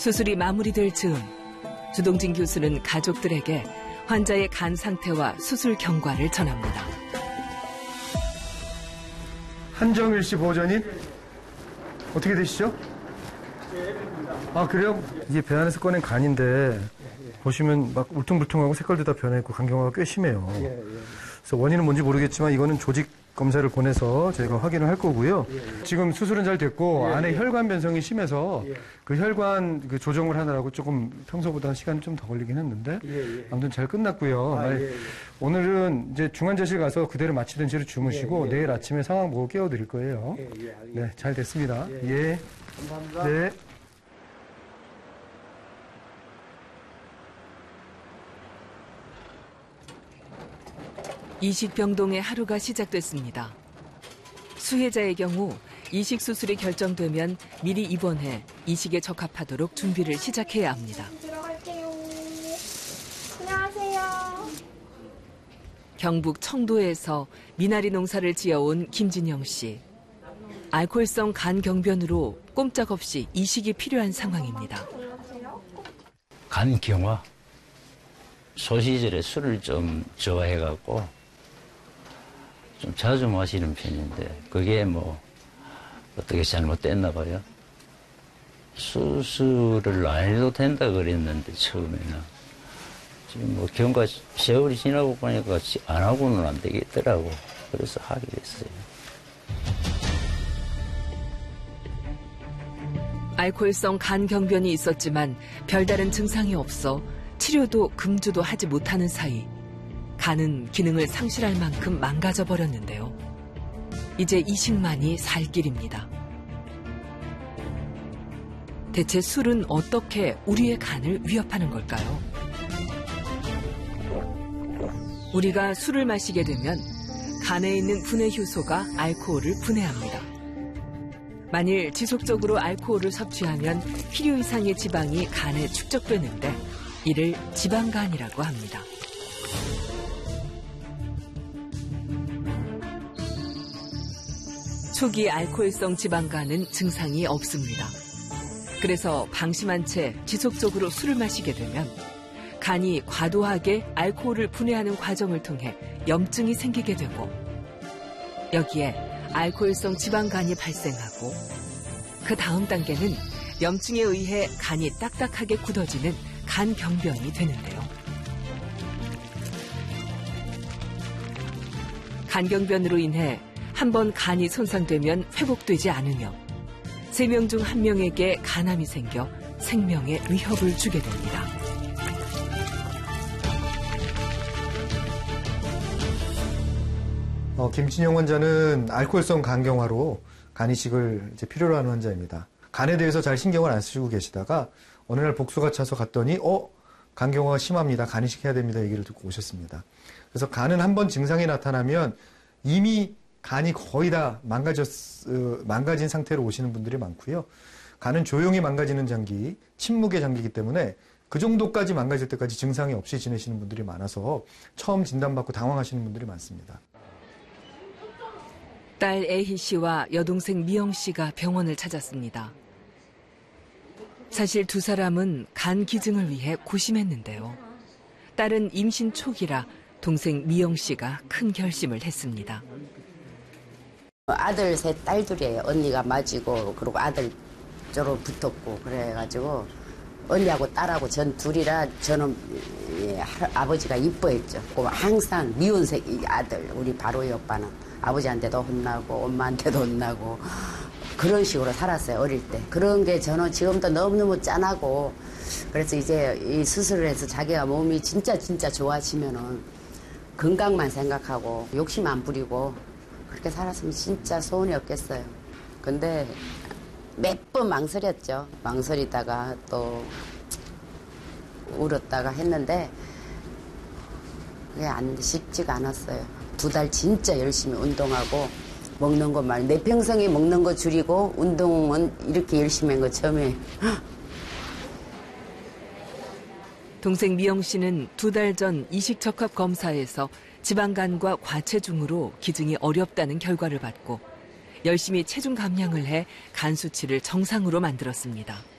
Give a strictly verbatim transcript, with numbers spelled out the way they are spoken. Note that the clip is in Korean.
수술이 마무리될 즈음 주동진 교수는 가족들에게 환자의 간 상태와 수술 경과를 전합니다. 한정일 씨 보호자님, 어떻게 되시죠? 아, 그래요? 이게 배 안에서 꺼낸 간인데 보시면 막 울퉁불퉁하고 색깔도 다 변해있고 간경화가 꽤 심해요. 그래서 원인은 뭔지 모르겠지만 이거는 조직 검사를 보내서 저희가 확인을 할 거고요. 지금 수술은 잘 됐고 안에 혈관 변성이 심해서 그 혈관 그 조정을 하느라고 조금 평소보다 시간이 좀 더 걸리긴 했는데 아무튼 잘 끝났고요. 아, 오늘은 이제 중환자실 가서 그대로 마취된 채로 주무시고 내일 아침에 상황 보고 깨워드릴 거예요. 네, 잘 됐습니다. 예. 감사합니다. 네. 이식병동의 하루가 시작됐습니다. 수혜자의 경우 이식 수술이 결정되면 미리 입원해 이식에 적합하도록 준비를 시작해야 합니다. 들어갈게요. 안녕하세요. 경북 청도에서 미나리 농사를 지어온 김진영 씨. 알코올성 간경변으로 꼼짝없이 이식이 필요한 상황입니다. 간경화. 소시절에 술을 좀 좋아해갖고 좀 자주 마시는 편인데 그게 뭐 어떻게 잘못됐나 봐요. 수술을 안 해도 된다 그랬는데 처음에는 지금 뭐 경과 세월이 지나고 보니까 안 하고는 안 되겠더라고. 그래서 하게 됐어요. 알코올성 간경변이 있었지만 별다른 증상이 없어 치료도 금주도 하지 못하는 사이 간은 기능을 상실할 만큼 망가져 버렸는데요. 이제 이식만이 살 길입니다. 대체 술은 어떻게 우리의 간을 위협하는 걸까요? 우리가 술을 마시게 되면 간에 있는 분해 효소가 알코올을 분해합니다. 만일 지속적으로 알코올을 섭취하면 필요 이상의 지방이 간에 축적되는데 이를 지방간이라고 합니다. 초기 알코올성 지방간은 증상이 없습니다. 그래서 방심한 채 지속적으로 술을 마시게 되면 간이 과도하게 알코올을 분해하는 과정을 통해 염증이 생기게 되고 여기에 알코올성 지방간이 발생하고 그 다음 단계는 염증에 의해 간이 딱딱하게 굳어지는 간경변이 되는데요. 간경변으로 인해 한 번 간이 손상되면 회복되지 않으며 세 명 중 한 명에게 간암이 생겨 생명에 위협을 주게 됩니다. 어, 김진영 환자는 알코올성 간경화로 간이식을 이제 필요로 하는 환자입니다. 간에 대해서 잘 신경을 안 쓰시고 계시다가 어느 날 복수가 차서 갔더니 어? 간경화가 심합니다. 간이식 해야 됩니다. 얘기를 듣고 오셨습니다. 그래서 간은 한 번 증상이 나타나면 이미 간이 거의 다 망가졌, 어, 망가진 상태로 오시는 분들이 많고요. 간은 조용히 망가지는 장기, 침묵의 장기이기 때문에 그 정도까지 망가질 때까지 증상이 없이 지내시는 분들이 많아서 처음 진단받고 당황하시는 분들이 많습니다. 딸 애희 씨와 여동생 미영 씨가 병원을 찾았습니다. 사실 두 사람은 간 기증을 위해 고심했는데요. 딸은 임신 초기라 동생 미영 씨가 큰 결심을 했습니다. 아들 셋, 딸 둘이에요. 언니가 맞이고 그리고 아들 쪽으로 붙었고 그래가지고 언니하고 딸하고 전 둘이라 저는 예, 아버지가 이뻐했죠. 항상 미운색 아들, 우리 바로이 오빠는 아버지한테도 혼나고 엄마한테도 혼나고 그런 식으로 살았어요. 어릴 때. 그런 게 저는 지금도 너무너무 짠하고 그래서 이제 이 수술을 해서 자기가 몸이 진짜 진짜 좋아지면은 건강만 생각하고 욕심 안 부리고 그렇게 살았으면 진짜 소원이 없겠어요. 근데 몇 번 망설였죠. 망설이다가 또 울었다가 했는데 그게 안 쉽지가 않았어요. 두 달 진짜 열심히 운동하고 먹는 것만 내 평생에 먹는 거 줄이고 운동은 이렇게 열심히 한 거 처음에. 동생 미영 씨는 두 달 전 이식 적합 검사에서 지방간과 과체중으로 기증이 어렵다는 결과를 받고 열심히 체중 감량을 해 간 수치를 정상으로 만들었습니다.